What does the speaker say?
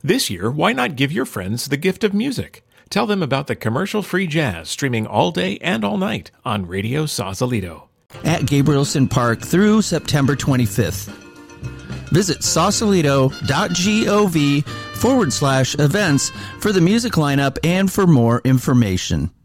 This year, why not give your friends the gift of music? Tell them about the commercial-free jazz streaming all day and all night on Radio Sausalito. At Gabrielson Park through September 25th. Visit sausalito.gov/events for the music lineup and for more information.